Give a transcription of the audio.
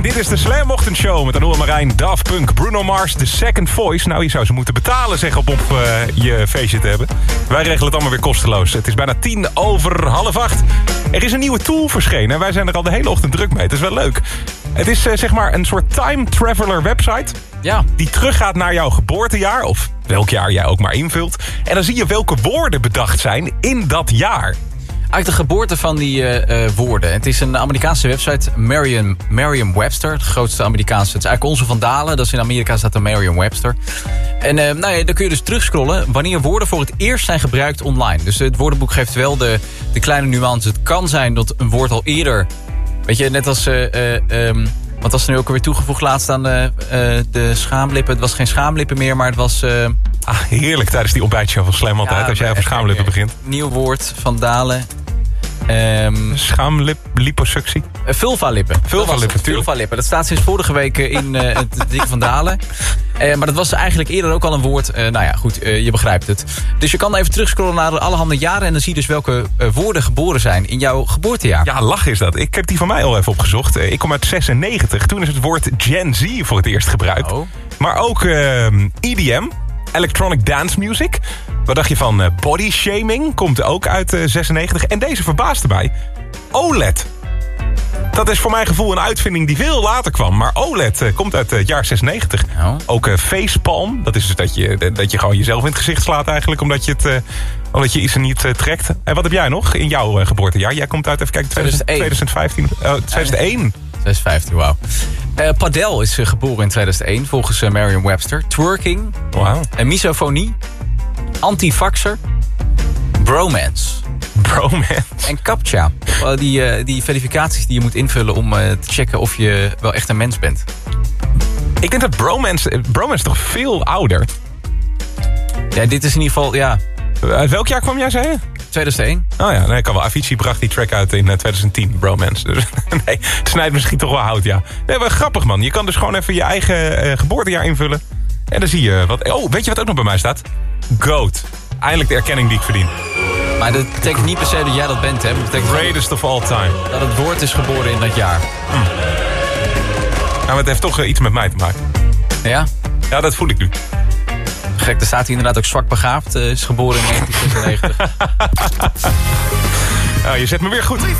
En dit is de Slam Ochtendshow met Anouk Marijn, Daft Punk, Bruno Mars, The Second Voice. Nou, je zou ze moeten betalen, zeg, op je feestje te hebben. Wij regelen het allemaal weer kosteloos. Het is bijna 7:50. Er is een nieuwe tool verschenen en wij zijn er al de hele ochtend druk mee. Het is wel leuk. Het is zeg maar een soort time traveler website. Ja. Die teruggaat naar jouw geboortejaar, of welk jaar jij ook maar invult. En dan zie je welke woorden bedacht zijn in dat jaar. Eigenlijk de geboorte van die woorden. Het is een Amerikaanse website, Merriam-Webster. De grootste Amerikaanse. Het is eigenlijk onze Van Dalen. Dat is in Amerika staat de Merriam-Webster. En dan kun je dus terugscrollen wanneer woorden voor het eerst zijn gebruikt online. Dus het woordenboek geeft wel de kleine nuance. Het kan zijn dat een woord al eerder... Weet je, net als... wat was er nu ook alweer toegevoegd laatst aan de schaamlippen? Het was geen schaamlippen meer, maar het was... heerlijk tijdens die ontbijtshow van Slam altijd, als jij over schaamlippen begint. Nieuw woord, Van Dalen. Liposuctie? Vulva-lippen. Vulva-lippen. Dat staat sinds vorige week in het Dikke Van Dalen. Maar dat was eigenlijk eerder ook al een woord. Je begrijpt het. Dus je kan even terugscrollen naar allerhande jaren... en dan zie je dus welke woorden geboren zijn in jouw geboortejaar. Ja, lach is dat. Ik heb die van mij al even opgezocht. Ik kom uit 96. Toen is het woord Gen Z voor het eerst gebruikt. Oh. Maar ook EDM, Electronic Dance Music. Wat dacht je van body shaming? Komt ook uit 96. En deze verbaasde mij. OLED. Dat is voor mijn gevoel een uitvinding die veel later kwam. Maar OLED komt uit het jaar 96. Oh. Ook facepalm. Dat is dus dat je gewoon jezelf in het gezicht slaat eigenlijk. Omdat je iets er niet trekt. En wat heb jij nog in jouw geboortejaar? Jij komt uit, even kijken, 2015. 2001. 2015, wauw. Padel is geboren in 2001 volgens Merriam-Webster. Twerking. Wauw. Misofonie. Antifaxer. Bromance. En CAPTCHA. Die verificaties die je moet invullen om te checken of je wel echt een mens bent. Ik denk dat bromance toch veel ouder. Ja, dit is in ieder geval, ja. Uit welk jaar kwam jij, zei je? 2001. Oh ja, nee, kan wel. Avicii bracht die track uit in 2010, Bromance. Dus nee, het snijdt misschien toch wel hout, ja. Nee, maar grappig, man. Je kan dus gewoon even je eigen geboortejaar invullen. En dan zie je wat... Oh, weet je wat ook nog bij mij staat? GOAT. Eindelijk de erkenning die ik verdien. Maar dat betekent niet per se dat jij dat bent, hè? Dat betekent greatest of all time. Dat het woord is geboren in dat jaar. Nou, het heeft toch iets met mij te maken. Ja? Ja, dat voel ik nu. Gek, er staat hier inderdaad ook zwak begaafd. Is geboren in 1996. Nou, je zet me weer goed.